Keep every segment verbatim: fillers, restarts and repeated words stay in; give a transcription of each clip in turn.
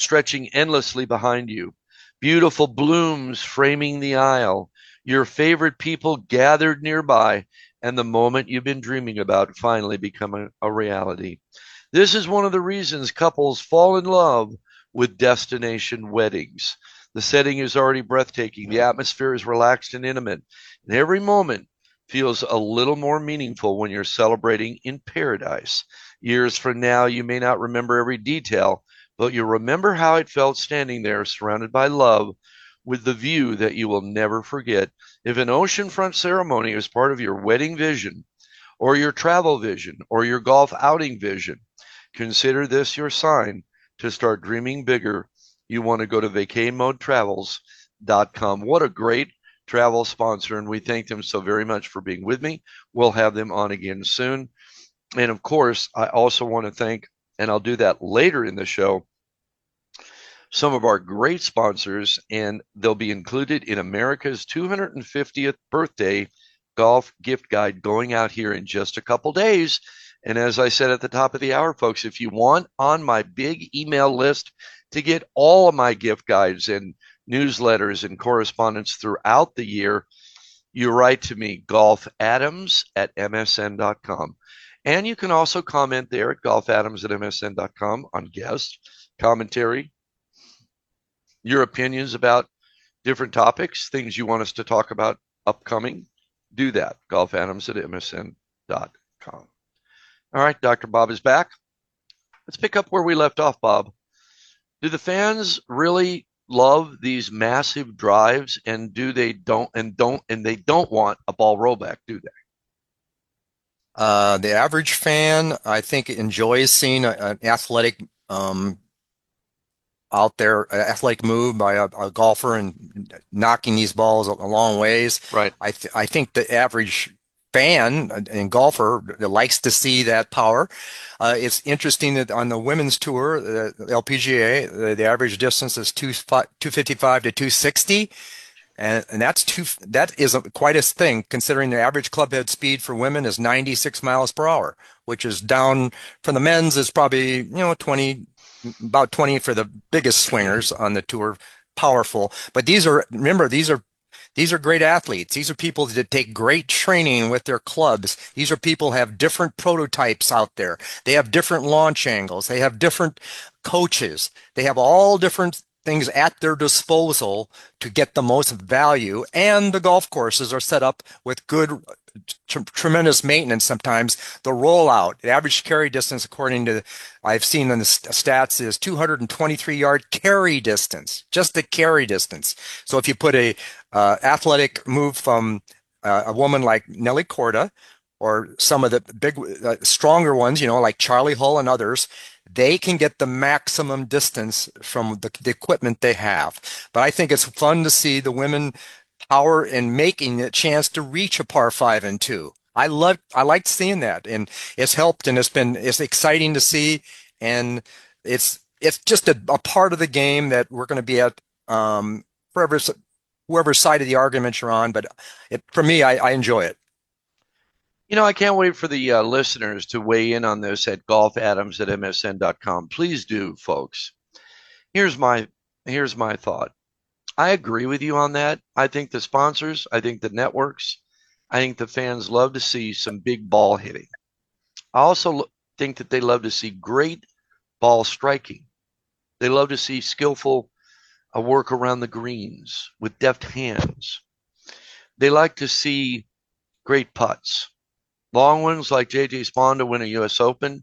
stretching endlessly behind you, beautiful blooms framing the aisle, your favorite people gathered nearby, and the moment you've been dreaming about finally becoming a reality. This is one of the reasons couples fall in love with destination weddings. The setting is already breathtaking, the atmosphere is relaxed and intimate, and every moment feels a little more meaningful when you're celebrating in paradise. Years from now, you may not remember every detail, but you'll remember how it felt standing there surrounded by love with the view that you will never forget. If an oceanfront ceremony is part of your wedding vision, or your travel vision, or your golf outing vision, consider this your sign to start dreaming bigger. You want to go to vacay mode travels dot com. What a great travel sponsor, and we thank them so very much for being with me. We'll have them on again soon. And of course, I also want to thank, and I'll do that later in the show, some of our great sponsors, and they'll be included in America's two hundred fiftieth birthday golf gift guide going out here in just a couple days. And as I said at the top of the hour, folks, if you want on my big email list to get all of my gift guides and newsletters and correspondence throughout the year, you write to me, golf adams at m s n dot com. And you can also comment there at golf adams at m s n dot com on guest commentary, your opinions about different topics, things you want us to talk about upcoming. Do that, golf adams at m s n dot com. All right, Doctor Bob is back. Let's pick up where we left off, Bob. Do the fans really love these massive drives, and do they don't and don't and they don't want a ball rollback, do they? Uh, the average fan, I think, enjoys seeing a, an athletic um, out there, an athletic move by a, a golfer and knocking these balls a, a long ways. Right. I th I think the average fan and golfer likes to see that power. Uh, it's interesting that on the women's tour, the L P G A, the, the average distance is two, two fifty-five to two sixty. And, and that's too, that isn't quite a thing considering the average clubhead speed for women is ninety-six miles per hour, which is down from the men's is probably, you know, twenty, about twenty for the biggest swingers on the tour, powerful. But these are, remember, these are these are great athletes. These are people that take great training with their clubs. These are people who have different prototypes out there. They have different launch angles. They have different coaches. They have all different things at their disposal to get the most value. And the golf courses are set up with good, tremendous maintenance sometimes. The rollout, the average carry distance, according to I've seen in the stats, is two hundred twenty-three yard carry distance, just the carry distance. So if you put a uh, athletic move from uh, a woman like Nelly Korda, or some of the big, uh, stronger ones, you know, like Charlie Hull and others, they can get the maximum distance from the, the equipment they have. But I think it's fun to see the women power and making a chance to reach a par five and two. I love, I liked seeing that, and it's helped, and it's been, it's exciting to see, and it's, it's just a, a part of the game that we're going to be at, um, forever, whoever side of the argument you're on. But it, for me, I, I enjoy it. You know, I can't wait for the uh, listeners to weigh in on this at golf adams at m s n dot com. Please do, folks. Here's my here's my thought. I agree with you on that. I think the sponsors, I think the networks, I think the fans love to see some big ball hitting. I also think that they love to see great ball striking. They love to see skillful uh, work around the greens with deft hands. They like to see great putts. Long ones like J J Spaun to win a U S Open.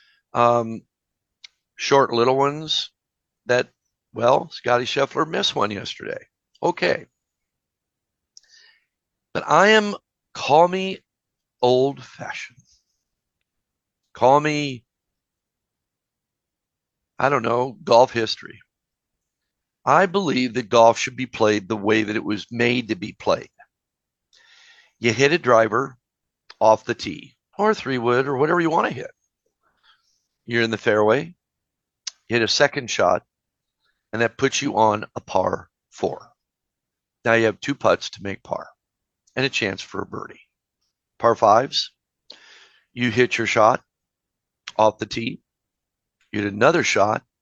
Um, short little ones that, well, Scotty Scheffler missed one yesterday. Okay. But I am, call me old fashioned. Call me, I don't know, golf history. I believe that golf should be played the way that it was made to be played. You hit a driver off the tee or three wood or whatever you want to hit. You're in the fairway, you hit a second shot, and that puts you on a par four. Now you have two putts to make par and a chance for a birdie. Par fives, you hit your shot off the tee, you hit another shot,